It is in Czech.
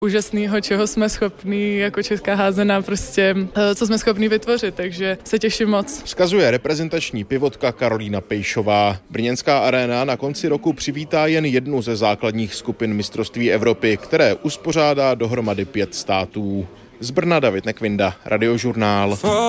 úžasného, čeho jsme schopní jako česká házená, prostě co jsme schopní vytvořit, takže se těším moc. Vzkazuje reprezentační pivotka Karolína Pejšová. Brněnská aréna na konci roku přivítá jen jednu ze základních skupin mistrovství Evropy, které uspořádá dohromady 5 států. Z Brna David Nekvinda, Radiožurnál.